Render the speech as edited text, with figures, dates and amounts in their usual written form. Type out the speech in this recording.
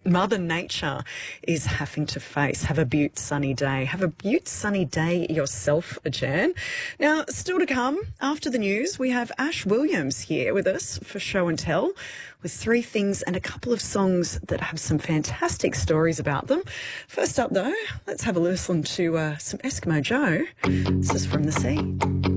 Mother Nature is having to face. Have a beaut sunny day. Have a beaut sunny day yourself, Jan. Now, still to come, after the news, we have Ash Williams here with us for Show and Tell with 3 things and a couple of songs that have some fantastic stories about them. First up, though, let's have a listen to some Eskimo Joe. This is From the Sea.